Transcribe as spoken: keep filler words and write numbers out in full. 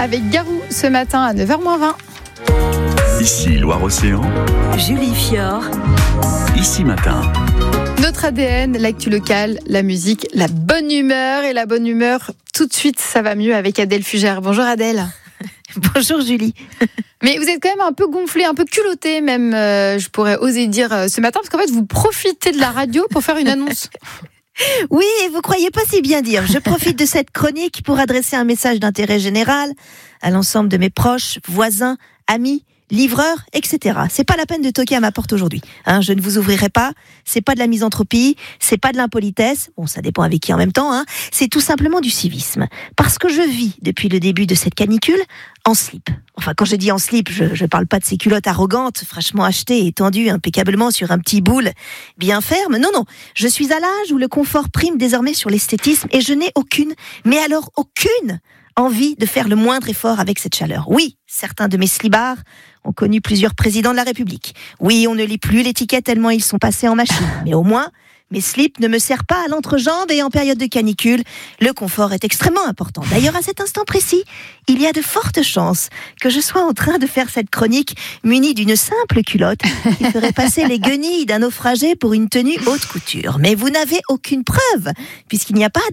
avec Garou ce matin à neuf heures moins vingt. Ici Loire-Océan, Julie Fior. Ici Matin. Notre A D N, l'actu locale, la musique, la bonne humeur. Et la bonne humeur, tout de suite, ça va mieux avec Adèle Fugère. Bonjour Adèle. Bonjour Julie. Mais vous êtes quand même un peu gonflée, un peu culottée même, euh, je pourrais oser dire euh, ce matin, parce qu'en fait, vous profitez de la radio pour faire une annonce. Oui, et vous croyez pas si bien dire. Je profite de cette chronique pour adresser un message d'intérêt général à l'ensemble de mes proches, voisins, amis, livreurs, et cetera. C'est pas la peine de toquer à ma porte aujourd'hui. Hein, je ne vous ouvrirai pas. C'est pas de la misanthropie. C'est pas de l'impolitesse. Bon, ça dépend avec qui en même temps. Hein. C'est tout simplement du civisme. Parce que je vis depuis le début de cette canicule en slip. Enfin, quand je dis en slip, je ne parle pas de ces culottes arrogantes, fraîchement achetées et tendues impeccablement sur un petit boule bien ferme. Non, non. Je suis à l'âge où le confort prime désormais sur l'esthétisme et je n'ai aucune, mais alors aucune envie de faire le moindre effort avec cette chaleur. Oui, certains de mes slibards ont connu plusieurs présidents de la République. Oui, on ne lit plus l'étiquette tellement ils sont passés en machine. Mais au moins, mes slips ne me serrent pas à l'entrejambe et en période de canicule, le confort est extrêmement important. D'ailleurs, à cet instant précis, il y a de fortes chances que je sois en train de faire cette chronique munie d'une simple culotte qui ferait passer les guenilles d'un naufragé pour une tenue haute couture. Mais vous n'avez aucune preuve, puisqu'il n'y a pas